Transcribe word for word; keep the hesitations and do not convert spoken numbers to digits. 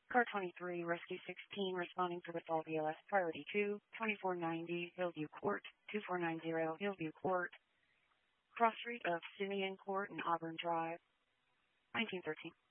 Car twenty-three, Rescue sixteen, responding to the fall B L S Priority two, twenty-four ninety, Hillview Court, two four nine zero, Hillview Court, cross street of Simeon Court and Auburn Drive, nineteen thirteen.